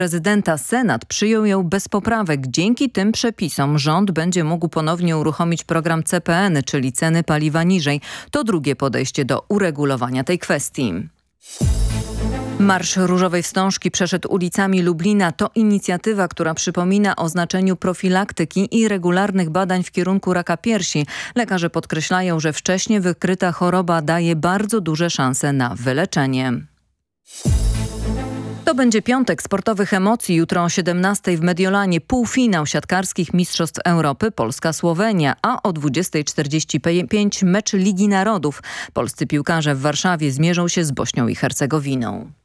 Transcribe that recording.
Prezydenta Senat przyjął ją bez poprawek. Dzięki tym przepisom rząd będzie mógł ponownie uruchomić program CPN, czyli ceny paliwa niżej. To drugie podejście do uregulowania tej kwestii. Marsz Różowej Wstążki przeszedł ulicami Lublina. To inicjatywa, która przypomina o znaczeniu profilaktyki i regularnych badań w kierunku raka piersi. Lekarze podkreślają, że wcześnie wykryta choroba daje bardzo duże szanse na wyleczenie. To będzie piątek sportowych emocji. Jutro o 17:00 w Mediolanie półfinał siatkarskich Mistrzostw Europy Polska-Słowenia, a o 20:45 mecz Ligi Narodów. Polscy piłkarze w Warszawie zmierzą się z Bośnią i Hercegowiną.